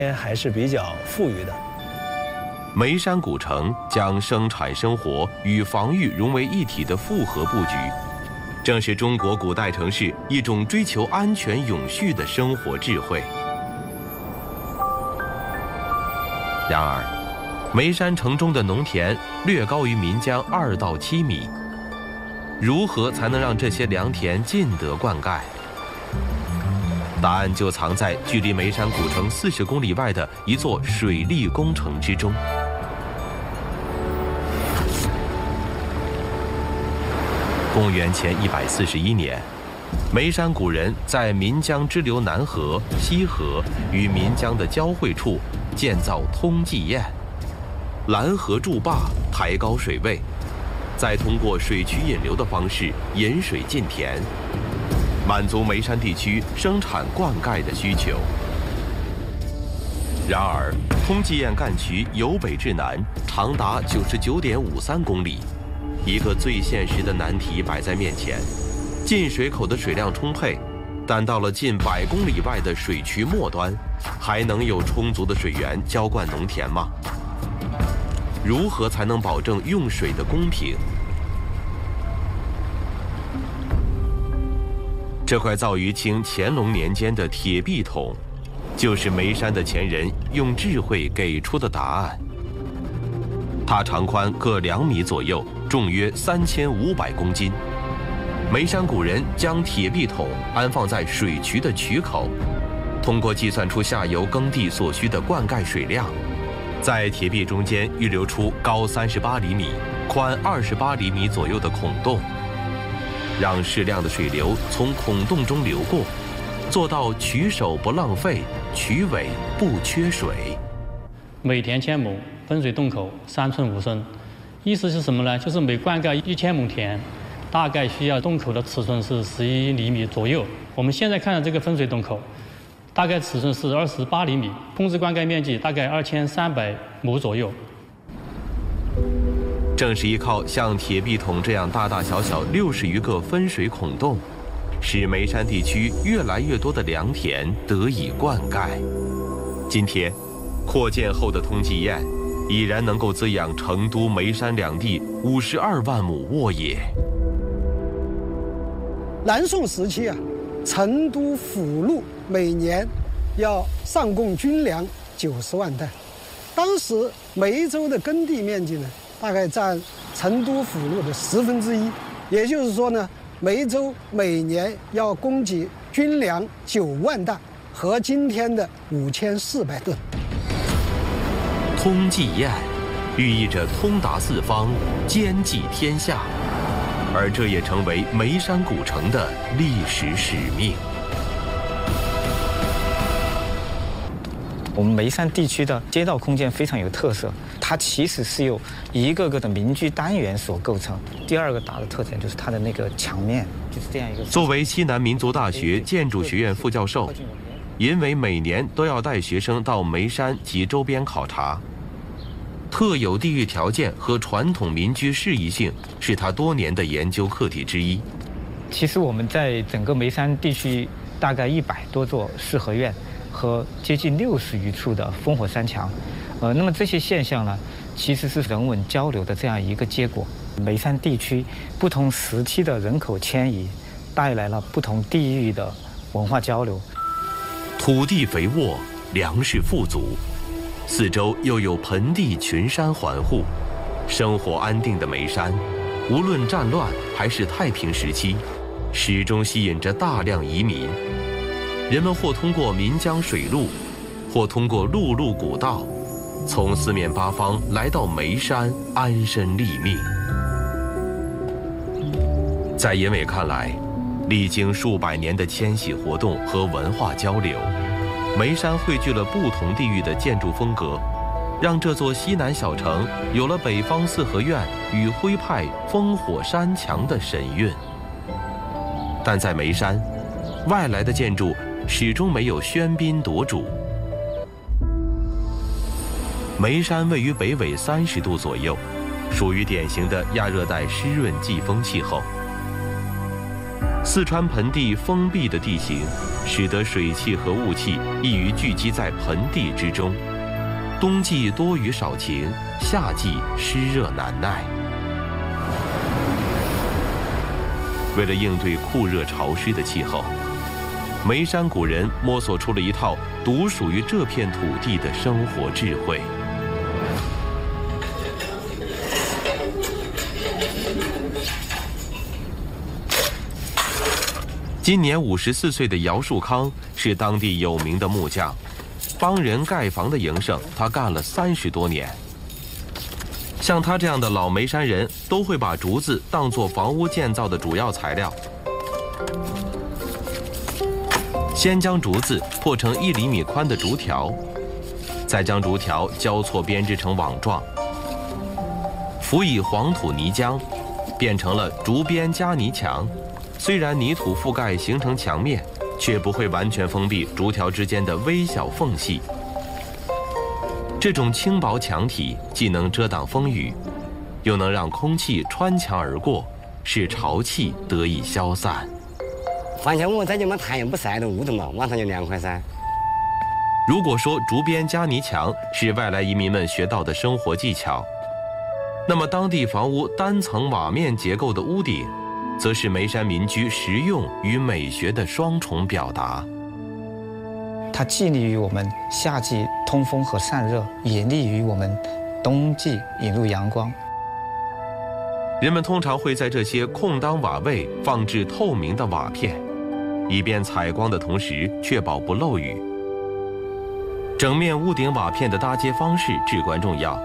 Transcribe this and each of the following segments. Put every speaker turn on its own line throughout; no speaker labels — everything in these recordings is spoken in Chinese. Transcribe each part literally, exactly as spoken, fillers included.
还是比较富裕的。
眉山古城将生产生活与防御融为一体的复合布局，正是中国古代城市一种追求安全永续的生活智慧。然而，眉山城中的农田略高于岷江二到七米，如何才能让这些良田尽得灌溉？答案就藏在距离眉山古城四十公里外的一座水利工程之中。公元前一百四十一年，眉山古人在岷江支流南河、西河与岷江的交汇处建造通济堰，拦河筑坝，抬高水位，再通过水渠引流的方式引水进田，满足眉山地区生产灌溉的需求。然而，通济堰干渠由北至南长达九十九点五三公里，一个最现实的难题摆在面前：进水口的水量充沛，但到了近百公里外的水渠末端，还能有充足的水源浇灌农田吗？如何才能保证用水的公平？这块造于清乾隆年间的铁壁桶，就是眉山的前人用智慧给出的答案。它长宽各两米左右，重约三千五百公斤。眉山古人将铁壁桶安放在水渠的渠口，通过计算出下游耕地所需的灌溉水量，在铁壁中间预留出高三十八厘米、宽二十八厘米左右的孔洞，让适量的水流从孔洞中流过，做到渠首不浪费，渠尾不缺水。
每田千亩，分水洞口三寸五升，意思是什么呢？就是每灌溉一千亩田，大概需要洞口的尺寸是十一厘米左右。我们现在看的这个分水洞口，大概尺寸是二十八厘米，控制灌溉面积大概二千三百亩左右。
正是依靠像铁壁桶这样大大小小六十余个分水孔洞，使眉山地区越来越多的良田得以灌溉。今天，扩建后的通济堰已然能够滋养成都、眉山两地五十二万亩沃野。
南宋时期啊，成都府路每年要上贡军粮九十万担，当时眉州的耕地面积呢，大概占成都府路的十分之一，也就是说呢，眉州每年要供给军粮九万担，和今天的五千四百吨。
通济堰寓意着通达四方，兼济天下，而这也成为眉山古城的历史使命。
我们眉山地区的街道空间非常有特色，它其实是由一个个的民居单元所构成。第二个大的特点就是它的那个墙面，就是这样一个。
作为西南民族大学建筑学院副教授，因为每年都要带学生到眉山及周边考察，特有地域条件和传统民居适宜性是他多年的研究课题之一。
其实我们在整个眉山地区大概一百多座四合院和接近六十余处的烽火山墙，呃，那么这些现象呢，其实是人文交流的这样一个结果。眉山地区不同时期的人口迁移，带来了不同地域的文化交流。
土地肥沃，粮食富足，四周又有盆地群山环护，生活安定的眉山，无论战乱还是太平时期，始终吸引着大量移民。人们或通过岷江水路，或通过陆路古道，从四面八方来到眉山安身立命。在尹伟看来，历经数百年的迁徙活动和文化交流，眉山汇聚了不同地域的建筑风格，让这座西南小城有了北方四合院与徽派烽火山墙的神韵。但在眉山，外来的建筑始终没有喧宾夺主。眉山位于北纬三十度左右，属于典型的亚热带湿润季风气候。 四川盆地封闭的地形，使得水汽和雾气易于聚集在盆地之中，冬季多雨少晴，夏季湿热难耐。为了应对酷热潮湿的气候，眉山古人摸索出了一套独属于这片土地的生活智慧。今年五十四岁的姚树康是当地有名的木匠，帮人盖房的营生他干了三十多年。像他这样的老眉山人都会把竹子当作房屋建造的主要材料。先将竹子破成一厘米宽的竹条，再将竹条交错编织成网状，辅以黄土泥浆，变成了竹编夹泥墙。虽然泥土覆盖形成墙面，却不会完全封闭竹条之间的微小缝隙。这种轻薄墙体既能遮挡风雨，又能让空气穿墙而过，使潮气得以消散。
反正我们在这么太阳不晒的屋头嘛，晚上就凉快噻。
如果说竹编夹泥墙是外来移民们学到的生活技巧，那么当地房屋单层瓦面结构的屋顶，则是眉山民居实用与美学的双重表达。
它既利于我们夏季通风和散热，也利于我们冬季引入阳光。
人们通常会在这些空当瓦位放置透明的瓦片，以便采光的同时确保不漏雨。整面屋顶瓦片的搭接方式至关重要，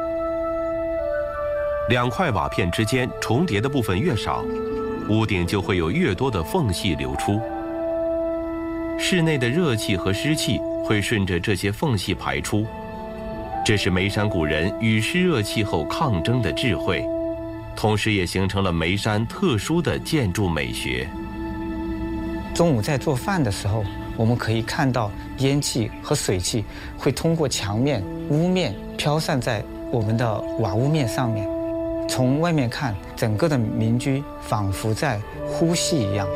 两块瓦片之间重叠的部分越少，屋顶就会有越多的缝隙流出。室内的热气和湿气会顺着这些缝隙排出，这是眉山古人与湿热气候抗争的智慧，同时也形成了眉山特殊的建筑美学。
中午在做饭的时候，我们可以看到烟气和水汽会通过墙面、屋面飘散在我们的瓦屋面上面。从外面看，整个的民居仿佛在呼吸一样。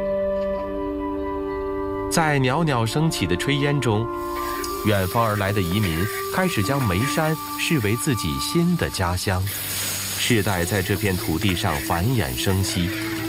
在袅袅升起的炊烟中，远方而来的移民开始将眉山视为自己新的家乡，世代在这片土地上繁衍生息。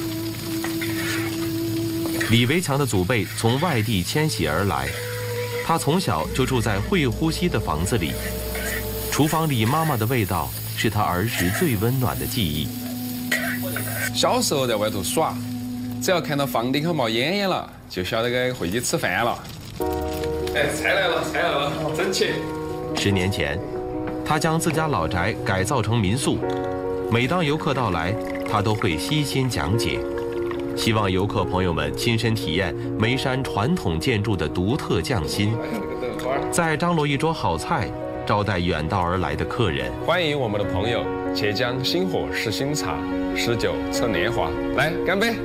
李维强的祖辈从外地迁徙而来，他从小就住在会呼吸的房子里，厨房里妈妈的味道是他儿时最温暖的记忆。
小时候在外头耍，只要看到房顶上冒烟烟了，就晓得该回去吃饭了。哎，菜来了，菜来了，整齐。
十年前，他将自家老宅改造成民宿，每当游客到来，他都会悉心讲解，希望游客朋友们亲身体验眉山传统建筑的独特匠心，再张罗一桌好菜，招待远道而来的客人。
欢迎我们的朋友浙江新火试新茶，试酒测年华，来干杯！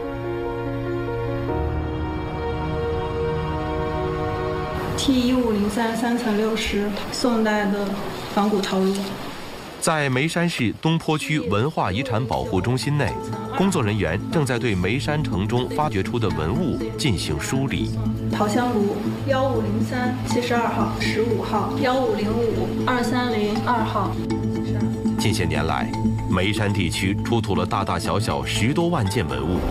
T 一五零三三层六室，宋代的仿古陶炉。
在眉山市东坡区文化遗产保护中心内，工作人员正在对眉山城中发掘出的文物进行梳理。
陶香炉幺五零三七十二号、十五号、幺五零五二三零二号。
近些年来，眉山地区出土了大大小小十多万件文物，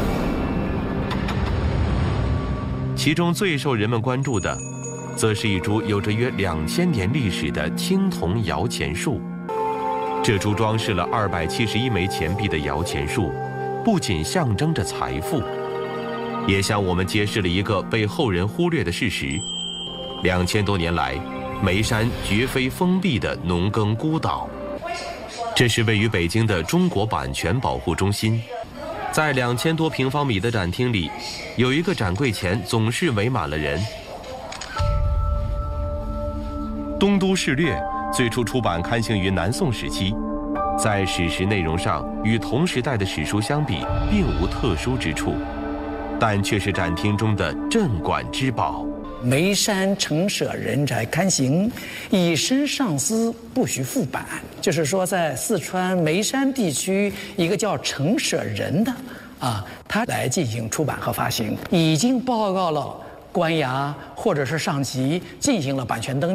其中最受人们关注的， 则是一株有着约两千年历史的青铜摇钱树。这株装饰了二百七十一枚钱币的摇钱树，不仅象征着财富，也向我们揭示了一个被后人忽略的事实：两千多年来，眉山绝非封闭的农耕孤岛。这是位于北京的中国版权保护中心。在两千多平方米的展厅里，有一个展柜前总是围满了人。 《东都事略》最初出版刊行于南宋时期，在史实内容上与同时代的史书相比，并无特殊之处，但却是展厅中的镇馆之宝。
眉山承舍人宅刊行，以身上司，不许复版。就是说，在四川眉山地区，一个叫承舍人的啊，它来进行出版和发行，已经报告了官衙或者是上级进行了版权登记。